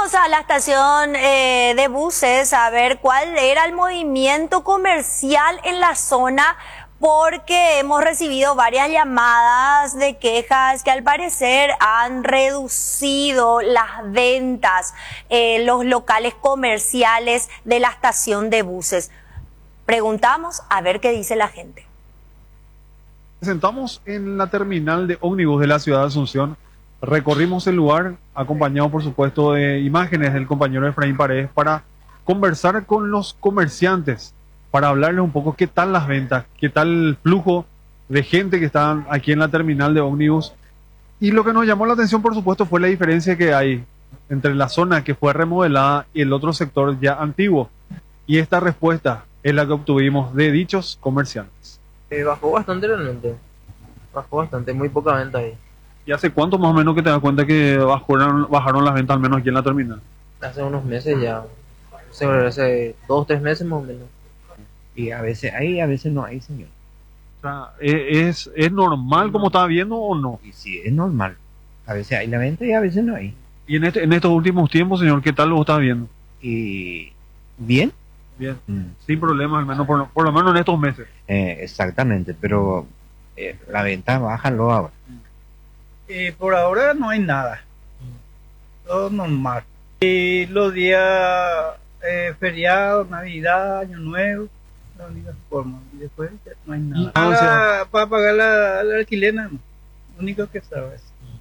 Fuimos a la estación de buses a ver cuál era el movimiento comercial en la zona, porque hemos recibido varias llamadas de quejas que al parecer han reducido las ventas, los locales comerciales de la estación de buses. Preguntamos a ver qué dice la gente. Presentamos en la terminal de ómnibus de la ciudad de Asunción. Recorrimos el lugar, acompañado por supuesto de imágenes del compañero Efraín Paredes, para conversar con los comerciantes, para hablarles un poco qué tal las ventas, qué tal el flujo de gente que está aquí en la terminal de ómnibus. Y lo que nos llamó la atención, por supuesto, fue la diferencia que hay entre la zona que fue remodelada y el otro sector ya antiguo. Y esta respuesta es la que obtuvimos de dichos comerciantes. Bajó bastante realmente, bajó bastante, muy poca venta ahí. ¿Y hace cuánto más o menos que te das cuenta que bajaron las ventas, al menos aquí en la terminal? Hace unos meses ya, hace 2 o 3 meses más o menos. Y a veces hay, a veces no hay, señor. O sea, ¿es normal como estaba viendo o no? Y sí, es normal. A veces hay la venta y a veces no hay. Y en estos últimos tiempos, señor, ¿qué tal lo estás viendo? Y bien. Bien, sin problemas, al menos por lo menos en estos meses. Exactamente, pero la venta baja lo ahora. Por ahora no hay nada, todo normal. Y los días feriados, Navidad, Año Nuevo, la única forma. Y después ya no hay nada. Para pagar la alquiler, nada más. Lo único que sabes.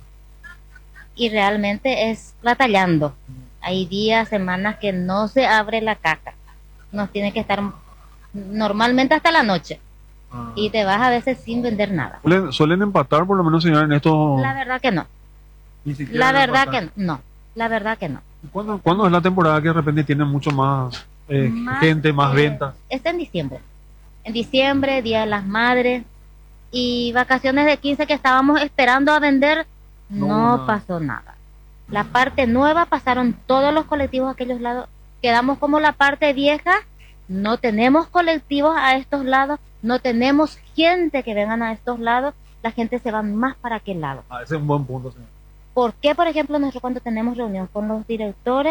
Y realmente es batallando. Hay días, semanas que no se abre la caja. Nos tiene que estar normalmente hasta la noche. Y te vas a veces sin vender nada. ¿Suelen empatar por lo menos, señor, en estos...? La verdad que no. Ni siquiera La verdad empatar. que no. La verdad que no. ¿Cuándo es la temporada que de repente tiene mucho más, gente, más ventas? Está en diciembre. En diciembre, Día de las Madres y vacaciones de 15 que estábamos esperando a vender, no pasó nada. La parte nueva pasaron todos los colectivos a aquellos lados. Quedamos como la parte vieja. No tenemos colectivos a estos lados, no tenemos gente que vengan a estos lados, la gente se va más para aquel lado. Ese es un buen punto, señor. ¿Por qué, por ejemplo, nosotros cuando tenemos reunión con los directores,